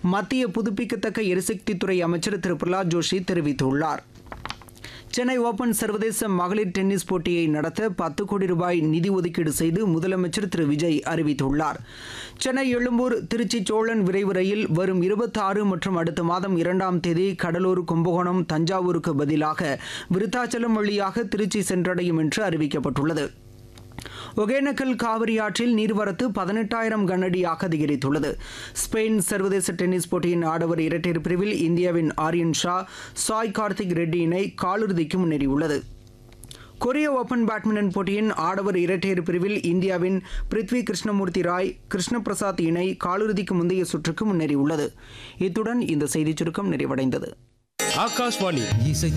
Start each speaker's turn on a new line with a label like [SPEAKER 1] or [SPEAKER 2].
[SPEAKER 1] மத்திய புதுப்பிக்கத்தக்க எரிசக்தித்துறை அமைச்சர் திரு பிரகலாத் ஜோஷி தெரிவித்துள்ளார். சென்னை ஓபன் சர்வதேச மகளிர் டென்னிஸ் போட்டியை நடத்த 10 கோடி ரூபாய் நிதி ஒதுக்கீடு செய்து முதலமைச்சர் திரு விஜய் அறிவித்துள்ளார். சென்னை எழும்பூர் திருச்சி சோழன் விரைவு ரயில் வரும் 26 மற்றும் அடுத்த மாதம் 2ஆம் தேதி கடலூர், கும்பகோணம், தஞ்சாவூருக்கு பதிலாக விருத்தாச்சலம் வழியாக திருச்சி சென்றடையும் என்று அறிவிக்கப்பட்டுள்ளது. ஒகேனக்கல் காவிரி ஆற்றில் நீர்வரத்து 18,000 கனஅடியாக அதிகரித்துள்ளது. ஸ்பெயின் சர்வதேச டென்னிஸ் போட்டியின் ஆடவர் இரட்டையர் பிரிவில் இந்தியாவின் ஆரியன் ஷா, சாய் கார்த்திக் ரெட்டி இணை காலிறுதிக்கு முன்னேறியுள்ளது. கொரிய ஓபன் பேட்மிண்டன் போட்டியின் ஆடவர் இரட்டையர் பிரிவில் இந்தியாவின் பிருத்வி கிருஷ்ணமூர்த்தி ராய், கிருஷ்ண பிரசாத் இணை காலிறுதிக்கு முந்தைய சுற்றுக்கு முன்னேறியுள்ளது. இத்துடன் இந்த செய்திச் சுருக்கம் நிறைவடைந்தது.
[SPEAKER 2] ஆகாஷ்வாணி